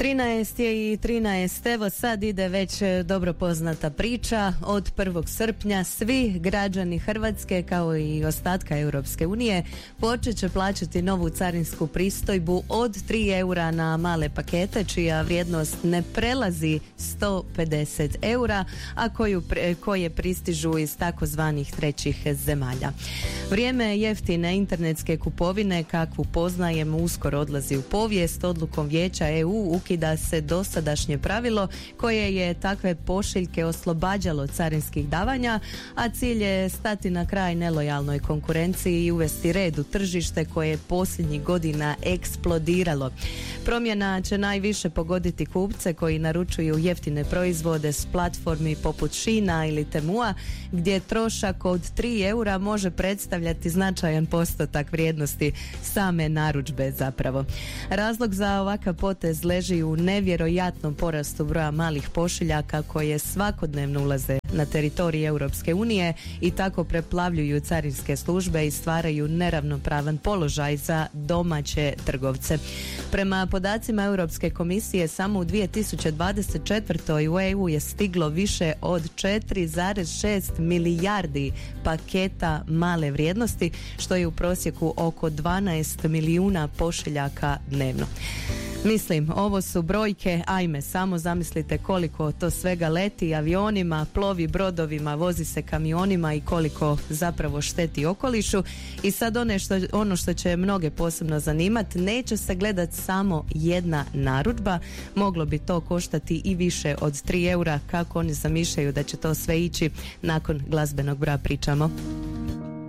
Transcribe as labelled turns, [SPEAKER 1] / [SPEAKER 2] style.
[SPEAKER 1] 13 je i 13, evo sad ide već dobro poznata priča. Od 1. srpnja svi građani Hrvatske kao i ostatka Europske unije počet će plaćati novu carinsku pristojbu od 3 eura na male pakete čija vrijednost ne prelazi 150 eura, a koje pristižu iz takozvanih trećih zemalja. Vrijeme jeftine internetske kupovine kakvu poznajemo uskoro odlazi u povijest. Odlukom Vijeća EU ukida se dosadašnje pravilo koje je takve pošiljke oslobađalo carinskih davanja, a cilj je stati na kraj nelojalnoj konkurenciji i uvesti red u tržište koje je posljednjih godina eksplodiralo. Promjena će najviše pogoditi kupce koji naručuju jeftine proizvode s platformi poput Sheina ili Temua, gdje trošak od 3 eura može predstavljati značajan postotak vrijednosti same narudžbe zapravo. Razlog za ovakav potez leži u nevjerojatnom porastu broja malih pošiljaka koje svakodnevno ulaze na teritorij Europske unije i tako preplavljuju carinske službe i stvaraju neravnopravan položaj za domaće trgovce. Prema podacima Europske komisije samo u 2024. u EU je stiglo više od 4,6 milijardi paketa male vrijednosti, što je u prosjeku oko 12 milijuna pošiljaka dnevno. Mislim, ovo su brojke, ajme, samo zamislite koliko to svega leti avionima, plovi brodovima, vozi se kamionima i koliko zapravo šteti okolišu. I sad ono što će mnoge posebno zanimati, neće se gledati samo jedna narudžba, moglo bi to koštati i više od 3 eura, kako oni zamišljaju da će to sve ići. Nakon glazbenog broja pričamo.